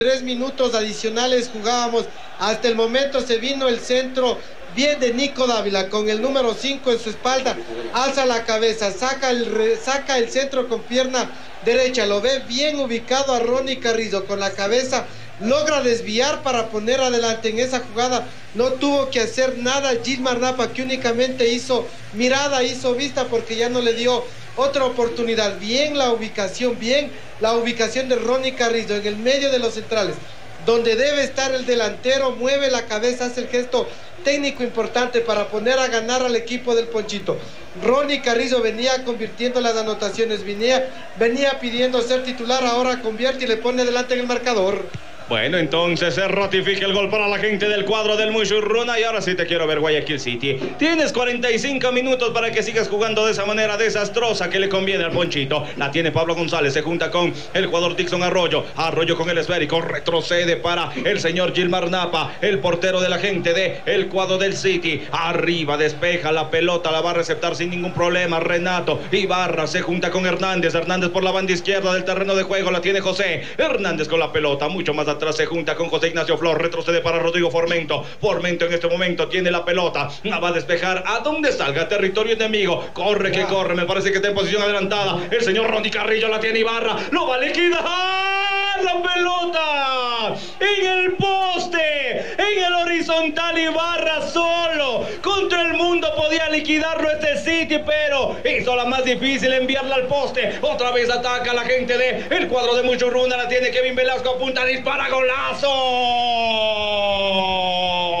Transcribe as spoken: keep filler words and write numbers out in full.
Tres minutos adicionales jugábamos. Hasta el momento se vino el centro bien de Nico Dávila con el número cinco en su espalda. Alza la cabeza, saca el, re, saca el centro con pierna derecha. Lo ve bien ubicado a Ronnie Carrizo con la cabeza. Logra desviar para poner adelante en esa jugada. No tuvo que hacer nada Gilmar Napa, que únicamente hizo mirada, hizo vista porque ya no le dio otra oportunidad. Bien la ubicación, bien la ubicación de Ronnie Carrizo en el medio de los centrales, donde debe estar el delantero. Mueve la cabeza, hace el gesto técnico importante para poner a ganar al equipo del Ponchito. Ronnie Carrizo venía convirtiendo las anotaciones, venía, venía pidiendo ser titular, ahora convierte y le pone delante en el marcador. Bueno, entonces se ratifica el gol para la gente del cuadro del Mushurruna. Y ahora sí te quiero ver, Guayaquil City. Tienes cuarenta y cinco minutos para que sigas jugando de esa manera desastrosa que le conviene al Ponchito. La tiene Pablo González, se junta con el jugador Dixon Arroyo. Arroyo con el esférico, retrocede para el señor Gilmar Napa, el portero de la gente del cuadro del City. Arriba, despeja la pelota, la va a receptar sin ningún problema Renato Ibarra. Se junta con Hernández. Hernández por la banda izquierda del terreno de juego, la tiene José. Hernández con la pelota, mucho más atrás se junta con José Ignacio Flor, retrocede para Rodrigo Formento. Formento en este momento tiene la pelota, la va a despejar a donde salga, territorio enemigo. Corre que corre, me parece que está en posición adelantada. El señor Ronnie Carrillo, la tiene Ibarra, lo va a liquidar la pelota en el poste, en el horizontal. Ibarra solo contra el mundo podía liquidarlo este City, pero hizo la más difícil, enviarla al poste. Otra vez ataca la gente del cuadro de Mushurruna, la tiene Kevin Velasco, apunta, dispara, golazo.